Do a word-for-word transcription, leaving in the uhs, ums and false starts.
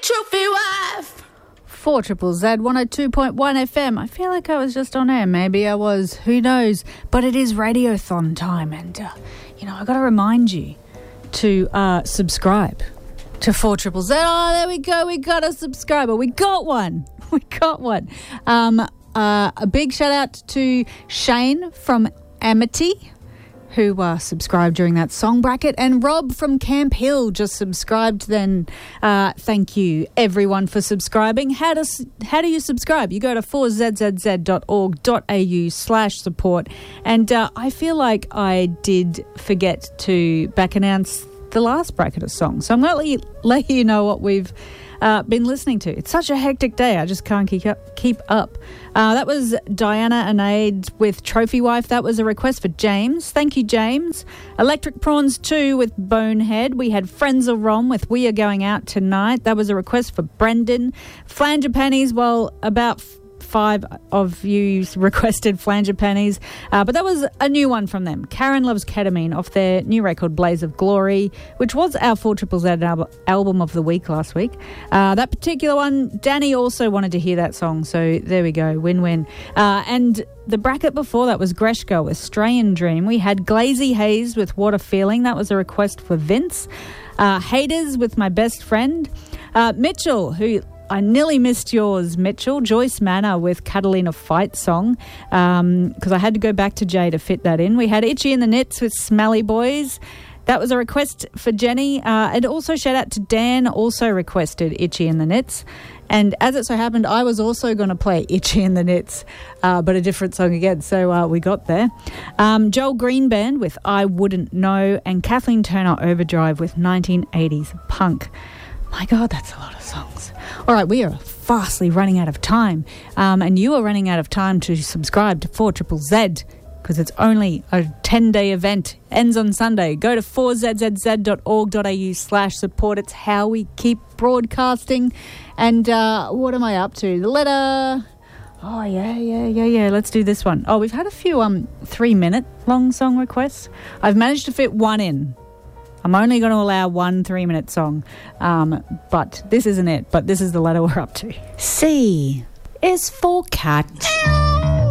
trophy wife. four Triple Z, one oh two point one F M. I feel like I was just on air. Maybe I was. Who knows? But it is Radiothon time. And, uh, you know, I got to remind you to uh, subscribe to four Triple Z. Oh, there we go. We got a subscriber. We got one. We got one. Um, uh, a big shout out to Shane from Amity, who uh, subscribed during that song bracket, and Rob from Camp Hill just subscribed then. Uh, thank you, everyone, for subscribing. How, does, how do you subscribe? You go to four z z z dot org dot a u slash support, and uh, I feel like I did forget to back announce the last bracket of songs, so I'm going to let you know what we've Uh, been listening to. It's such a hectic day. I just can't keep up. Keep up. Uh, that was Diana Anaid with Trophy Wife. That was a request for James. Thank you, James. Electric Prawns two with Bonehead. We had Friends of Rom with We Are Going Out Tonight. That was a request for Brendan. Flanger Pannies. Well, about f- five of you requested Flanger Pannies, uh, but that was a new one from them. Karen Loves Ketamine off their new record Blaze of Glory, which was our four Triple Z al- album of the week last week. Uh, that particular one, Danny also wanted to hear that song, so there we go, win-win. Uh, and the bracket before that was Greshka with Stray and Dream. We had Glazy Haze with What a Feeling. That was a request for Vince. Uh, Haters with My Best Friend. Uh, Mitchell, who I nearly missed yours, Mitchell. Joyce Manor with Catalina Fight Song, because um, I had to go back to Jay to fit that in. We had Itchy and the Knits with Smelly Boys. That was a request for Jenny. Uh, and also shout out to Dan, also requested Itchy and the Knits. And as it so happened, I was also going to play Itchy and the Knits, uh, but a different song again. So uh, we got there. Um, Joel Green Band with I Wouldn't Know, and Kathleen Turner Overdrive with nineteen eighties Punk. My God, that's a lot of songs. All right, we are fastly running out of time. Um, and you are running out of time to subscribe to four Triple Z, because it's only a ten-day event. Ends on Sunday. Go to four z z z dot org dot a u slash support. It's how we keep broadcasting. And uh, what am I up to? The letter... Oh, yeah, yeah, yeah, yeah. Let's do this one. Oh, we've had a few um three-minute long song requests. I've managed to fit one in. I'm only going to allow one three-minute song, um, but this isn't it. But this is the letter we're up to. C is for cat.